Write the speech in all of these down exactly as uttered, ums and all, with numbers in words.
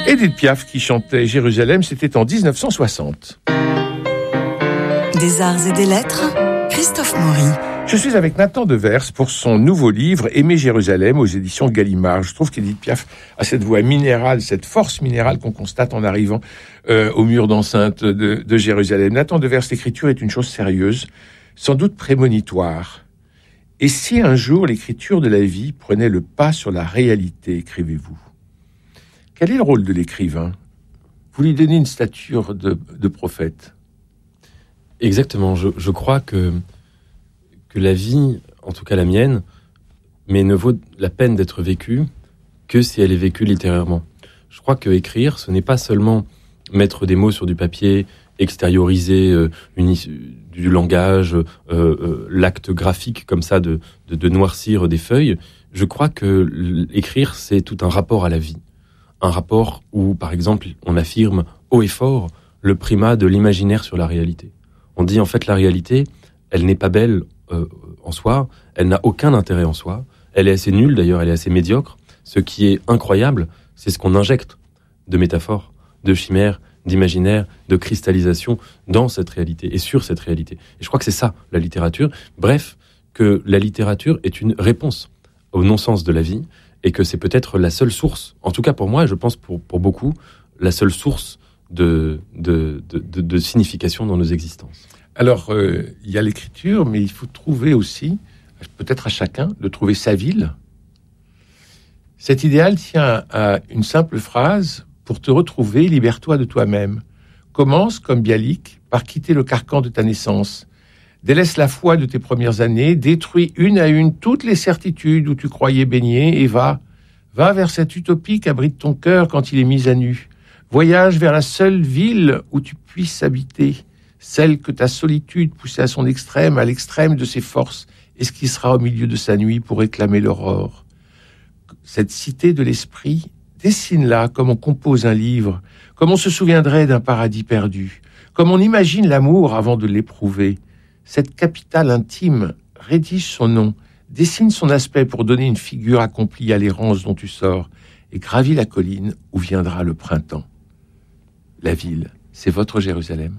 Édith Piaf qui chantait Jérusalem, c'était en dix-neuf cent soixante. Des arts et des lettres, Christophe Maury. Je suis avec Nathan Devers pour son nouveau livre « Aimer Jérusalem » aux éditions Gallimard. Je trouve qu'Édith Piaf a cette voix minérale, cette force minérale qu'on constate en arrivant euh, au mur d'enceinte de, de Jérusalem. Nathan Devers, l'écriture est une chose sérieuse, sans doute prémonitoire. Et si un jour l'écriture de la vie prenait le pas sur la réalité, écrivez-vous? Quel est le rôle de l'écrivain? Vous lui donnez une stature de, de prophète. Exactement, je, je crois que que la vie, en tout cas la mienne, mais ne vaut la peine d'être vécue que si elle est vécue littérairement. Je crois que écrire, ce n'est pas seulement mettre des mots sur du papier, extérioriser euh, une, du langage, euh, euh, l'acte graphique comme ça de, de, de noircir des feuilles. Je crois que écrire, c'est tout un rapport à la vie. Un rapport où, par exemple, on affirme haut et fort le primat de l'imaginaire sur la réalité. On dit en fait la réalité, elle n'est pas belle Euh, en soi, elle n'a aucun intérêt en soi, elle est assez nulle d'ailleurs, elle est assez médiocre. Ce qui est incroyable, c'est ce qu'on injecte de métaphores, de chimères, d'imaginaire, de cristallisation dans cette réalité et sur cette réalité. Et je crois que c'est ça, la littérature. Bref, que la littérature est une réponse au non-sens de la vie et que c'est peut-être la seule source, en tout cas pour moi et je pense pour, pour beaucoup, la seule source de, de, de, de, de signification dans nos existences. Alors, euh, il y a l'écriture, mais il faut trouver aussi, peut-être à chacun, de trouver sa ville. Cet idéal tient à une simple phrase: pour te retrouver, libère-toi de toi-même. Commence, comme Bialik, par quitter le carcan de ta naissance. Délaisse la foi de tes premières années, détruis une à une toutes les certitudes où tu croyais baigner et va, va vers cette utopie qu'abrite ton cœur quand il est mis à nu. Voyage vers la seule ville où tu puisses habiter. Celle que ta solitude poussée à son extrême, à l'extrême de ses forces, esquissera au milieu de sa nuit pour réclamer l'aurore. Cette cité de l'esprit, dessine-la comme on compose un livre, comme on se souviendrait d'un paradis perdu, comme on imagine l'amour avant de l'éprouver. Cette capitale intime, rédige son nom, dessine son aspect pour donner une figure accomplie à l'errance dont tu sors, et gravis la colline où viendra le printemps. La ville, c'est votre Jérusalem.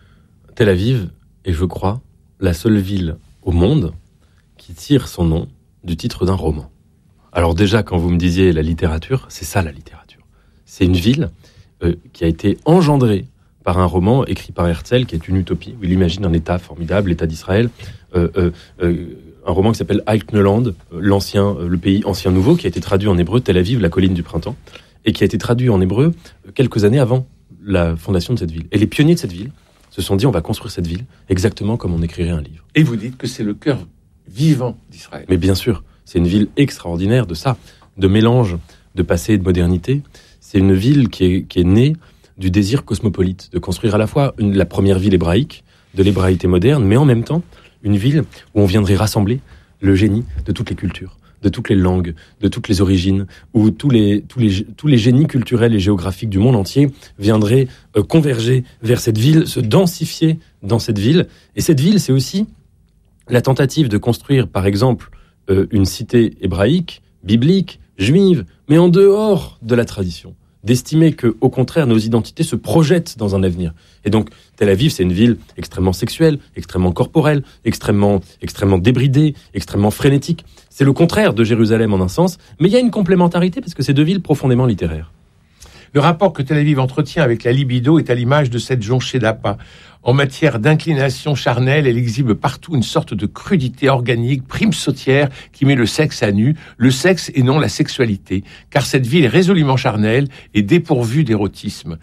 Tel Aviv est, je crois, la seule ville au monde qui tire son nom du titre d'un roman. Alors déjà, quand vous me disiez la littérature, c'est ça la littérature. C'est une ville euh, qui a été engendrée par un roman écrit par Herzl, qui est une utopie, où il imagine un État formidable, l'État d'Israël, euh, euh, euh, un roman qui s'appelle Altneuland, l'ancien, euh, le pays ancien nouveau, qui a été traduit en hébreu, Tel Aviv, la colline du printemps, et qui a été traduit en hébreu quelques années avant la fondation de cette ville. Et les pionniers de cette ville se sont dit, on va construire cette ville exactement comme on écrirait un livre. Et vous dites que c'est le cœur vivant d'Israël. Mais bien sûr, c'est une ville extraordinaire de ça, de mélange de passé et de modernité. C'est une ville qui est, qui est née du désir cosmopolite, de construire à la fois une, la première ville hébraïque, de l'hébraïté moderne, mais en même temps, une ville où on viendrait rassembler le génie de toutes les cultures, de toutes les langues, de toutes les origines, où tous les, tous les, tous les génies culturels et géographiques du monde entier viendraient euh, converger vers cette ville, se densifier dans cette ville. Et cette ville, c'est aussi la tentative de construire, par exemple, euh, une cité hébraïque, biblique, juive, mais en dehors de la tradition. D'estimer que, au contraire, nos identités se projettent dans un avenir. Et donc, Tel Aviv, c'est une ville extrêmement sexuelle, extrêmement corporelle, extrêmement, extrêmement débridée, extrêmement frénétique. C'est le contraire de Jérusalem en un sens, mais il y a une complémentarité parce que c'est deux villes profondément littéraires. Le rapport que Tel Aviv entretient avec la libido est à l'image de cette jonchée d'appât. En matière d'inclination charnelle, elle exhibe partout une sorte de crudité organique, prime sautière, qui met le sexe à nu, le sexe et non la sexualité, car cette ville est résolument charnelle et dépourvue d'érotisme.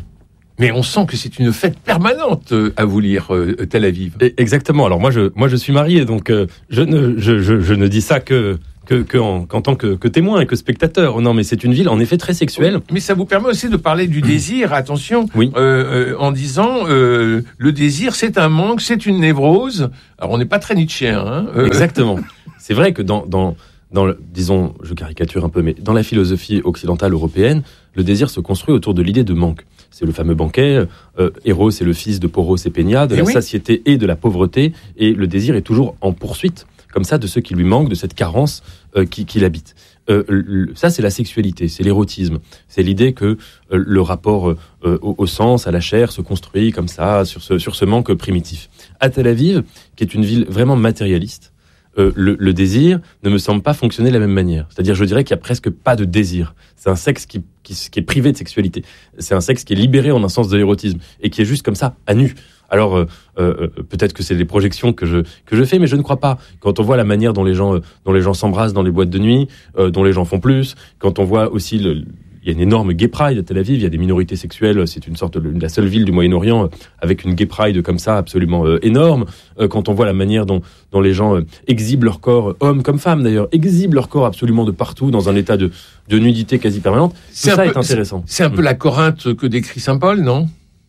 Mais on sent que c'est une fête permanente à vous lire, euh, Tel Aviv. Exactement. Alors moi, je, moi, je suis marié, donc euh, je, ne, je, je, je ne dis ça que... Que, que en, qu'en tant que, que témoin et que spectateur. Oh non, mais c'est une ville en effet très sexuelle. Mais ça vous permet aussi de parler du désir, attention, oui. euh, euh, en disant euh, le désir c'est un manque, c'est une névrose. Alors on n'est pas très nietzschéen. Hein euh. Exactement. C'est vrai que dans, dans, dans le, disons, je caricature un peu, mais dans la philosophie occidentale européenne, le désir se construit autour de l'idée de manque. C'est le fameux banquet. Euh, Eros est le fils de Poros et Pénia, de et la oui. satiété et de la pauvreté, et le désir est toujours en poursuite comme ça, de ce qui lui manque, de cette carence euh, qui, qui l'habite. Euh, le, ça, c'est la sexualité, c'est l'érotisme. C'est l'idée que euh, le rapport euh, au, au sens, à la chair, se construit comme ça, sur ce, sur ce manque primitif. À Tel Aviv, qui est une ville vraiment matérialiste, euh, le, le désir ne me semble pas fonctionner de la même manière. C'est-à-dire, je dirais qu'il n'y a presque pas de désir. C'est un sexe qui, qui, qui est privé de sexualité. C'est un sexe qui est libéré en un sens de l'érotisme et qui est juste comme ça, à nu. Alors, euh, euh, peut-être que c'est des projections que je que je fais, mais je ne crois pas. Quand on voit la manière dont les gens euh, dont les gens s'embrassent dans les boîtes de nuit, euh, dont les gens font plus, quand on voit aussi le, il y a une énorme gay pride à Tel Aviv, il y a des minorités sexuelles, c'est une sorte de la seule ville du Moyen-Orient euh, avec une gay pride comme ça absolument euh, énorme. Euh, quand on voit la manière dont dont les gens euh, exhibent leur corps, hommes comme femmes d'ailleurs, exhibent leur corps absolument de partout dans un état de de nudité quasi permanente, tout c'est ça peu, est intéressant. C'est, c'est un peu mmh. la Corinthe que décrit saint Paul, non?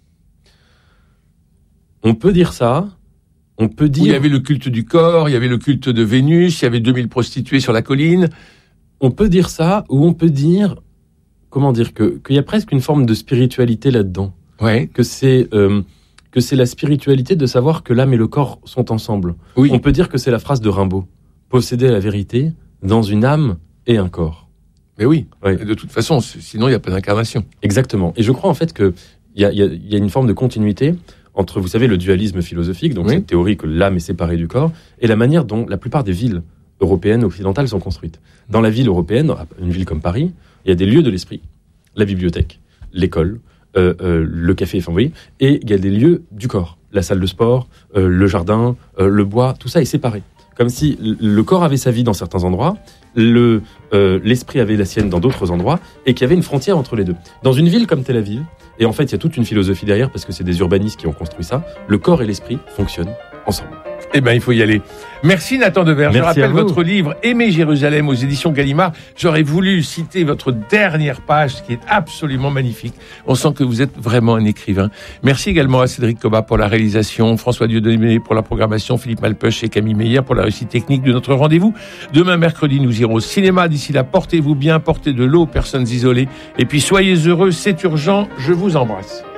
On peut dire ça, on peut dire... Où il y avait le culte du corps, il y avait le culte de Vénus, il y avait deux mille prostituées sur la colline. On peut dire ça, ou on peut dire, comment dire, que qu'il y a presque une forme de spiritualité là-dedans. Ouais. Que c'est, euh, que c'est la spiritualité de savoir que l'âme et le corps sont ensemble. Oui. On peut dire que c'est la phrase de Rimbaud. Posséder la vérité dans une âme et un corps. Mais oui, oui. De toute façon, sinon il n'y a pas d'incarnation. Exactement. Et je crois en fait qu'il y a, y, a, y a une forme de continuité entre, vous savez, le dualisme philosophique, donc oui. cette théorie que l'âme est séparée du corps, et la manière dont la plupart des villes européennes, occidentales, sont construites. Dans la ville européenne, une ville comme Paris, il y a des lieux de l'esprit. La bibliothèque, l'école, euh, euh, le café, enfin, vous voyez, et il y a des lieux du corps. La salle de sport, euh, le jardin, euh, le bois, tout ça est séparé. Comme si le corps avait sa vie dans certains endroits, le, euh, l'esprit avait la sienne dans d'autres endroits, et qu'il y avait une frontière entre les deux. Dans une ville comme Tel Aviv, et en fait, il y a toute une philosophie derrière, parce que c'est des urbanistes qui ont construit ça, le corps et l'esprit fonctionnent ensemble. Eh bien, il faut y aller. Merci Nathan Devers. Merci. Je rappelle votre livre « Aimer Jérusalem » aux éditions Gallimard. J'aurais voulu citer votre dernière page, qui est absolument magnifique. On sent que vous êtes vraiment un écrivain. Merci également à Cédric Cobat pour la réalisation, François Dieudonné pour la programmation, Philippe Malpeuch et Camille Meyer pour la réussite technique de notre rendez-vous. Demain, mercredi, nous irons au cinéma. D'ici là, portez-vous bien, portez de l'eau aux personnes isolées. Et puis, soyez heureux, c'est urgent. Je vous embrasse.